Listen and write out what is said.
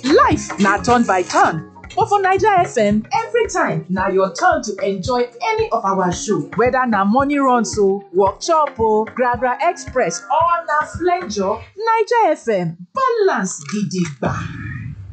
Life na turn by turn. But for Naija FM, every time na your turn to enjoy any of our show. Whether na morning runs o, workshop o, Gragra Express or na flenjo, Naija FM balance gidigba.